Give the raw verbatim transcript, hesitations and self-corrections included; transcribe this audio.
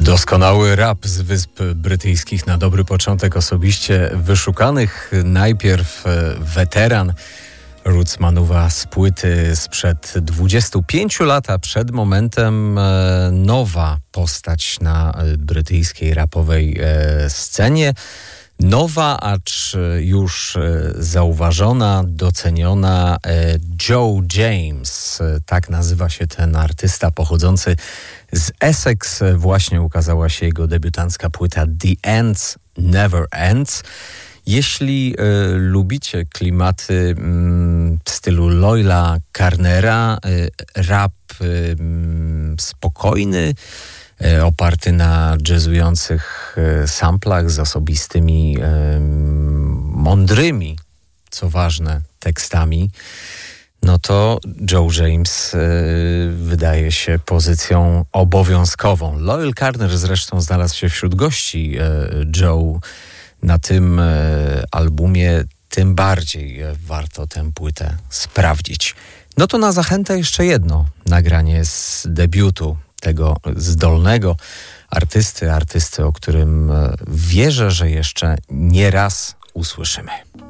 Doskonały rap z Wysp Brytyjskich na dobry początek osobiście wyszukanych. Najpierw weteran Rootsmanuwa z płyty sprzed dwudziestu pięciu lat, a przed momentem nowa postać na brytyjskiej rapowej scenie. Nowa, acz już zauważona, doceniona, Joe James. Tak nazywa się ten artysta pochodzący z Essex. Właśnie ukazała się jego debiutancka płyta The Ends Never Ends. Jeśli y, lubicie klimaty y, w stylu Loyla Carnera, y, rap y, spokojny, y, oparty na jazzujących y, samplach z osobistymi, y, mądrymi, co ważne, tekstami, no to Joe James y, wydaje się pozycją obowiązkową. Loyal Carner zresztą znalazł się wśród gości y, Joe na tym e, albumie, tym bardziej e, warto tę płytę sprawdzić. No to na zachętę jeszcze jedno nagranie z debiutu tego zdolnego artysty, artysty, o którym e, wierzę, że jeszcze nie raz usłyszymy.